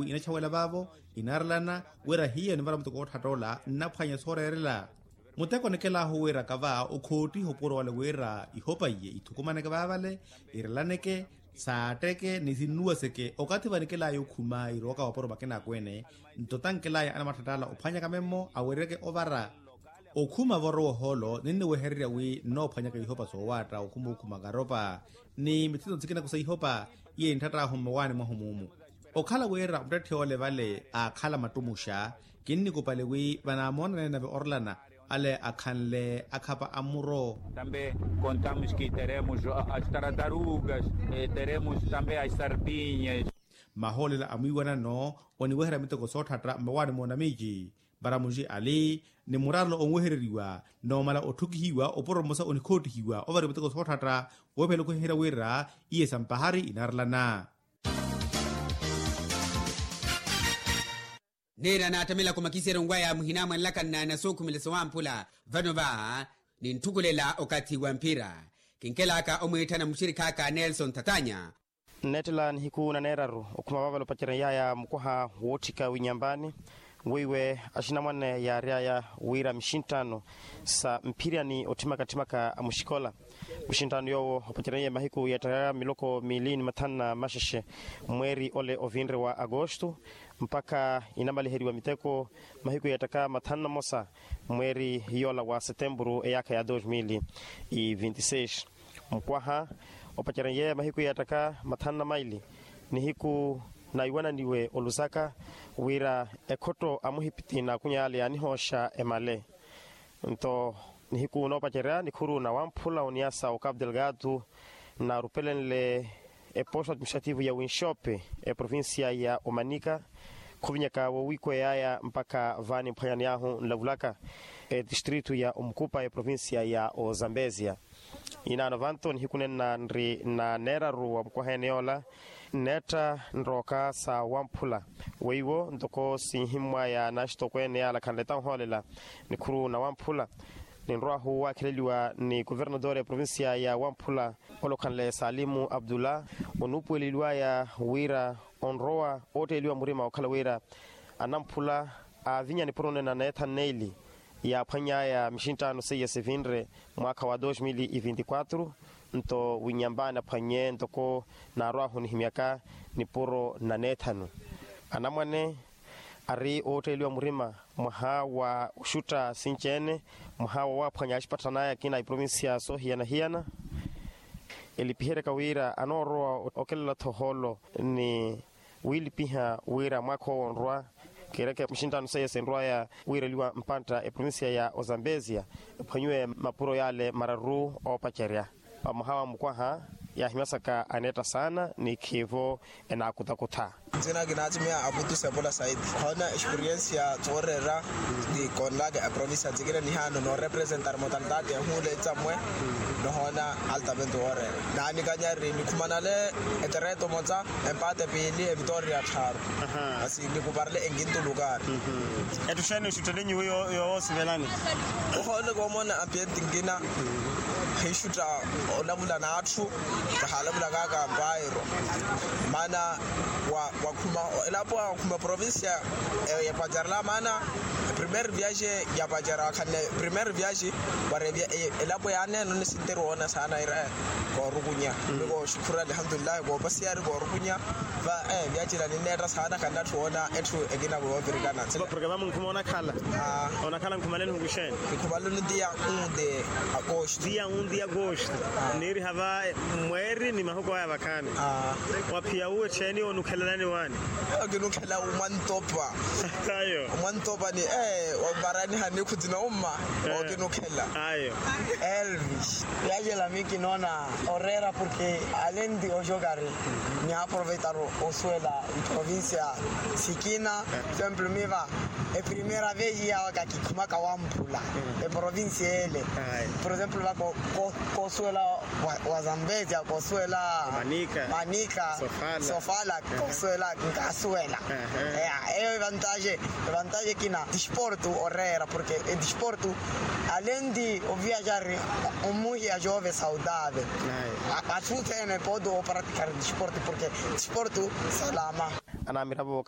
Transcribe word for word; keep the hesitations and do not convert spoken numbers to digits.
inachawela babo inarlana wera hiya ni varamto ko thatola na phanya sorerela muteko nekela ho wera kava o khoti ho poro wale wera ihopa ye ithukumane ka babale irlaneke saateke nisinua seke okati vanikela yo khuma iroka wa poro bakena kwene ntotankela ya ana mathatala o phanya kamemo awereke ovara okhuma voro holo nene weherria wi no phanya ka ihopa so wata okhuma okhuma garopa ni mitito tsikena kusa ihopa ye nthata homo wane mahumumu okhala wera mtathole vale akhala matumusha kinni kopale wi bana mona na be orlana ale akhanle akhapa amuro. Também contamos que teremos as tartarugas, teremos também as sardinhas. Maholela amiwana no oni wehera mitoko sothatra mawane mona miji baramuji ali ni murarlo onwehereriwa no mala othukihiwa oporomosa oni khotihiwa ovare mitoko sothatra webelo ko hera wera iye sampahari inarlana. Nera na atamela kumakisero ngwaya muhinama nlaka na nasoku mileso wampula vanova ni ntukulela okati wa mpira kinkelaka omwetana mshirikaka Nelson Tatanya netela hiku na neraru okuma babalo pachira yaya mkoha wotika winyambani wewe ashina mwane ya riaya wira mshintano sa mpira ni otimaka timaka mushikola mshintano yowo pachira yaya mahiku yataya miloko milini matana mashashe mweri ole ovinre wa agosto mpaka inambali heri wa miteko mahiku yataka matana mosa mweri yola wa setemburu eyaka ya elfu mbili na ishirini na sita mkwaha opachara yeye mahiku yataka matana maili ni hiku na iwana niwe olusaka wira ekoto amuhipitina kunyale anihosha emale nto ni hiku no pachara ni kuru na wampula oniasa okab delgado na rupelenle e posto administrativo ya Winshope e provincia ya Omanika kuvinyaka wawiko yaya mpaka vani mpayani yahu nlavulaka e distritu ya Umkupa e provincia ya Ozambezia ina novanto ni hikunen na nri na neraru wa mkwahe neola neta nroka sa wampula weiwo ndoko sihimwa ya nashito kwene ala kanleta holela ni kuru na wampula ni nroahu wa kileliwa ni guvernador ya provincia ya Wampula olokanle Salimu Abdullah onupu eliliwa ya wira onroa ote eliwa murima wakala wira anampula avinya ni porone na neta neili ya panya ya mshintano seye sevinre mwaka wa elfu mbili na ishirini na nne nto winyambana panye ntoko na roahu ni himiaka ni poro na netanu anamwane ari ote eliwa murima mwaha wa ushuta sinchene mwaha wa wapanya ashipatana ya kina provincia so hiana hiana elipihere kawira anoroa okela toholo ni wilipiha wira mwako onroa kireke mshindano seye senroa ya wira liwa mpanta e provincia ya Ozambezia panywe mapuro yale mararu o pacheria mwaha mkwaha ya himasaka aneta sana ni kivo ena kutakuta zina ginatimia abutu sebola saidi hona experience ya torera di konlaga a provincia tigire ni hano no representar modalidade hule tsamwe no hona altamente ore nani kanyari ni kumanale etereto monza empate pili e vittoria tharo asi ni kuparle enginto lugar etushene shutelenyi yo yo sivelani hona komona ambiente ngina hishuta olamula nathu kahalamula kaka mbairo mana wa wakuma elapo wakuma provincia ya Pajarla mana primer viaje ya Pajara kane primer viaje warebia elapo yana no sintero ona sana ira ko rukunya ko shukura alhamdulillah ko basiari ko rukunya va eh viaje la nera sana kana tuona etu egina bo virikana sema programu kumona kala ah ona kala kumaleni ngushen kumaleni dia unde agosto dia unde agosto neri hava mweri ni mahoko ya bakani ah wapia uwe cheni onukelani wani aginukela umantopa ayo umantopa ni eh wabarani hani kutina umma oginukela ayo Elvis yaje la miki nona orera porque além de o jogar me aproveitaram o suela província Sikina sempre me va é primeira vez ia aqui como ka Wampula é província ele por exemplo lá com com suela wa Zambezia com suela Manica Manica Sofala Sofala com suela Casuela é é vantagem vantagem que na desporto orera porque é desporto além de o viajar o muito jovem saudável a tudo tem pode praticar desporto porque desporto salama ana mirabo